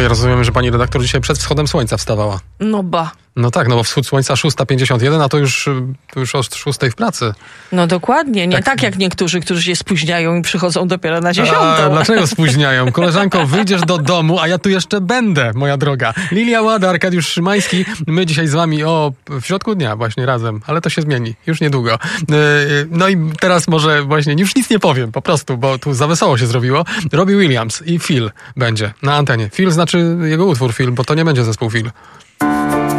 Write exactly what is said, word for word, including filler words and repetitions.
Ja rozumiem, że pani redaktor dzisiaj przed wschodem słońca wstawała. No ba. No tak, no bo wschód słońca szósta pięćdziesiąt jeden, a to już, to już o szóstej w pracy. No dokładnie, nie tak. Tak. tak jak niektórzy, którzy się spóźniają i przychodzą dopiero na dziesiątą. A, dlaczego spóźniają? Koleżanko, wyjdziesz do domu, a ja tu jeszcze będę, moja droga. Lilia Łada, Arkadiusz Szymański. My dzisiaj z wami o w środku dnia właśnie razem, ale to się zmieni już niedługo. No i teraz może właśnie już nic nie powiem, po prostu, bo tu za wesoło się zrobiło. Robbie Williams i Phil będzie na antenie. Phil znaczy jego utwór Phil, bo to nie będzie zespół Phil.